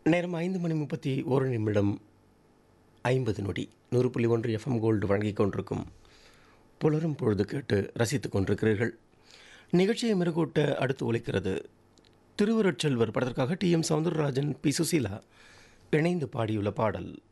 நேரம் 5:31 50 நொடி 100.1 FM gold வழங்கிக் கொண்டிருக்கும் புலரும் பொழுது கேட்டு ரசித்துக் கொண்டிருக்கிறீர்கள். நிகழ்ச்சியை மெருகூட்ட அடுத்து ஒலிக்கிறது திருவருட்செல்வர் படத்திற்காக டி.எம். சௌந்தரராஜன், பி. சுசீலா இணைந்து பாடியுள்ள பாடல்.